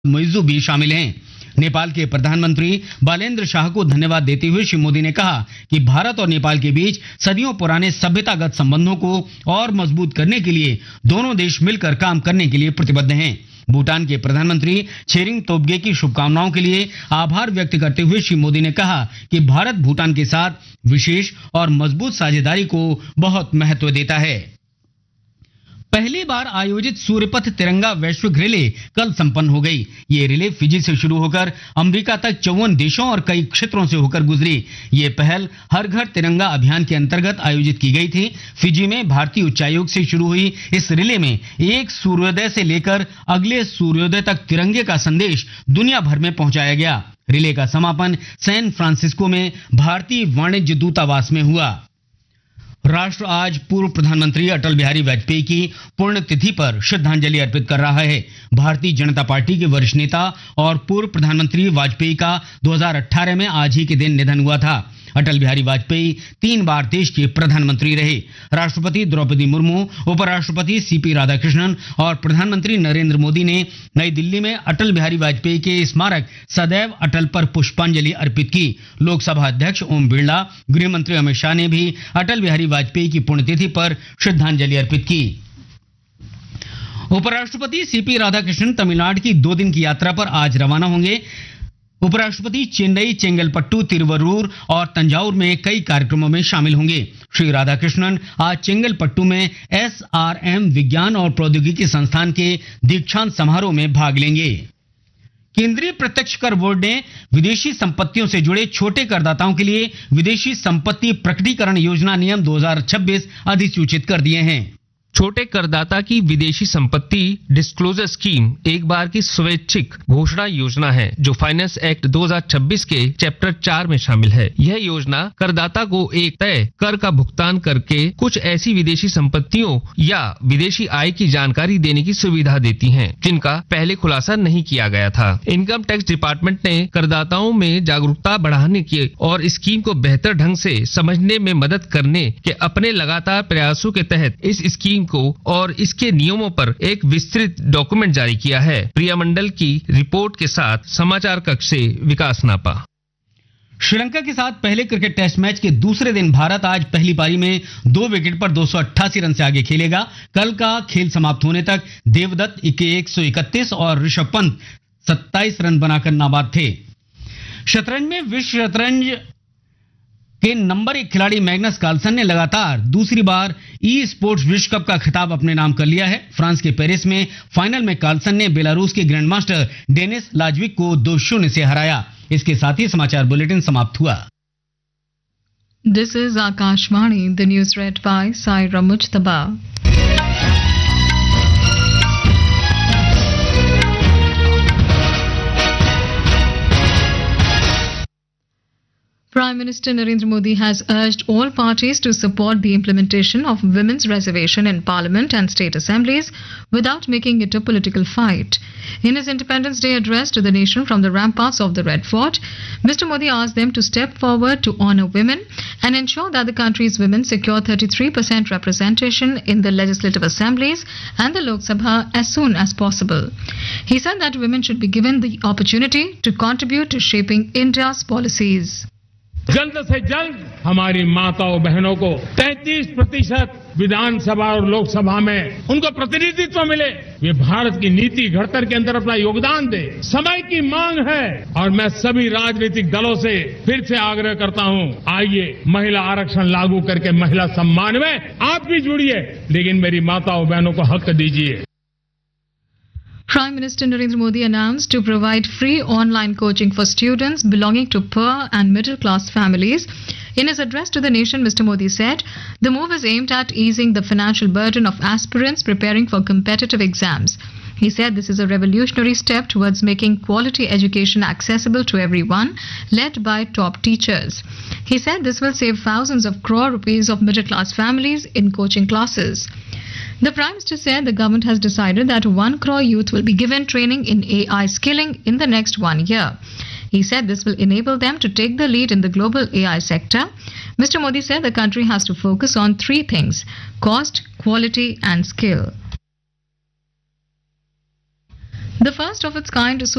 मुइज्जू भी शामिल हैं। नेपाल के प्रधानमंत्री बालेन्द्र शाह को धन्यवाद देते हुए श्री मोदी ने कहा कि भारत और नेपाल के बीच सदियों पुराने सभ्यतागत संबंधों को और मजबूत करने के लिए दोनों देश मिलकर काम करने के लिए प्रतिबद्ध हैं। भूटान के प्रधानमंत्री छेरिंग तोब्गे की शुभकामनाओं के लिए आभार व्यक्त करते हुए श्री मोदी ने कहा कि भारत भूटान के साथ विशेष और मजबूत साझेदारी को बहुत महत्व देता है। पहली बार आयोजित सूर्यपथ तिरंगा वैश्विक रिले कल संपन्न हो गई। ये रिले फिजी से शुरू होकर अमेरिका तक 54 देशों और कई क्षेत्रों से होकर गुजरी। ये पहल हर घर तिरंगा अभियान के अंतर्गत आयोजित की गई थी। फिजी में भारतीय उच्चायोग से शुरू हुई इस रिले में एक सूर्योदय से लेकर अगले सूर्योदय तक तिरंगे का संदेश दुनिया भर में पहुंचाया गया। रिले का समापन सैन फ्रांसिस्को में भारतीय वाणिज्य दूतावास में हुआ। राष्ट्र आज पूर्व प्रधानमंत्री अटल बिहारी वाजपेयी की पुण्यतिथि पर श्रद्धांजलि अर्पित कर रहा है। भारतीय जनता पार्टी के वरिष्ठ नेता और पूर्व प्रधानमंत्री वाजपेयी का 2018 में आज ही के दिन निधन हुआ था। अटल बिहारी वाजपेयी 3 बार देश के प्रधानमंत्री रहे। राष्ट्रपति द्रौपदी मुर्मू, उपराष्ट्रपति सीपी राधाकृष्णन और प्रधानमंत्री नरेंद्र मोदी ने नई दिल्ली में अटल बिहारी वाजपेयी के स्मारक सदैव अटल पर पुष्पांजलि अर्पित की। लोकसभा अध्यक्ष ओम बिरला, गृह मंत्री अमित शाह ने भी अटल बिहारी वाजपेयी की पुण्यतिथि पर श्रद्धांजलि अर्पित की। उपराष्ट्रपति सीपी राधाकृष्णन तमिलनाडु की 2 दिन की यात्रा पर आज रवाना होंगे। उपराष्ट्रपति चेन्नई, चेंगलपट्टू, तिरुवरूर और तंजावुर में कई कार्यक्रमों में शामिल होंगे। श्री राधाकृष्णन आज चेंगलपट्टू में SRM विज्ञान और प्रौद्योगिकी संस्थान के दीक्षांत समारोह में भाग लेंगे। केंद्रीय प्रत्यक्ष कर बोर्ड ने विदेशी संपत्तियों से जुड़े छोटे करदाताओं के लिए विदेशी संपत्ति प्रकटीकरण योजना नियम 2026 अधिसूचित कर दिए हैं। छोटे करदाता की विदेशी संपत्ति डिस्क्लोजर स्कीम एक बार की स्वैच्छिक घोषणा योजना है जो फाइनेंस एक्ट 2026 के चैप्टर 4 में शामिल है। यह योजना करदाता को एक तय कर का भुगतान करके कुछ ऐसी विदेशी संपत्तियों या विदेशी आय की जानकारी देने की सुविधा देती है जिनका पहले खुलासा नहीं किया गया था। इनकम टैक्स डिपार्टमेंट ने करदाताओं में जागरूकता बढ़ाने की और स्कीम को बेहतर ढंग से समझने में मदद करने के अपने लगातार प्रयासों के तहत इस स्कीम को और इसके नियमों पर एक विस्तृत डॉक्यूमेंट जारी किया है। प्रिया मंडल की रिपोर्ट के साथ समाचार कक्ष से विकास नापा। श्रीलंका के साथ पहले क्रिकेट टेस्ट मैच के दूसरे दिन भारत आज पहली पारी में 2 विकेट पर 288 रन से आगे खेलेगा। कल का खेल समाप्त होने तक देवदत्त 131 और ऋषभ पंत 27 रन बनाकर नाबाद थे। शतरंज में विश्व शतरंज के नंबर 1 खिलाड़ी मैग्नस कार्लसन ने लगातार दूसरी बार ई स्पोर्ट्स विश्व कप का खिताब अपने नाम कर लिया है। फ्रांस के पेरिस में फाइनल में कार्लसन ने बेलारूस के ग्रैंडमास्टर डेनिस लाजविक को 2-0 से हराया। इसके साथ ही समाचार बुलेटिन समाप्त हुआ। This is Akashvani, the news red bye Saira Mujtaba. Prime Minister Narendra Modi has urged all parties to support the implementation of women's reservation in Parliament and state assemblies without making it a political fight. In his Independence Day address to the nation from the ramparts of the Red Fort, Mr. Modi asked them to step forward to honor women and ensure that the country's women secure 33% representation in the legislative assemblies and the Lok Sabha as soon as possible. He said that women should be given the opportunity to contribute to shaping India's policies. जल्द से जल्द हमारी माताओं बहनों को 33% विधानसभा और लोकसभा में उनको प्रतिनिधित्व मिले। वे भारत की नीति घड़तर के अंदर अपना योगदान दे। समय की मांग है और मैं सभी राजनीतिक दलों से फिर से आग्रह करता हूं, आइए महिला आरक्षण लागू करके महिला सम्मान में आप भी जुड़िए, लेकिन मेरी माताओं बहनों को हक दीजिए। Prime Minister Narendra Modi announced to provide free online coaching for students belonging to poor and middle-class families. In his address to the nation, Mr. Modi said, the move is aimed at easing the financial burden of aspirants preparing for competitive exams. He said this is a revolutionary step towards making quality education accessible to everyone, led by top teachers. He said this will save thousands of crore rupees of middle-class families in coaching classes. The Prime Minister said the government has decided that 1 crore youth will be given training in AI skilling in the next 1 year. He said this will enable them to take the lead in the global AI sector. Mr. Modi said the country has to focus on 3 things: cost, quality and skill. The first of its kind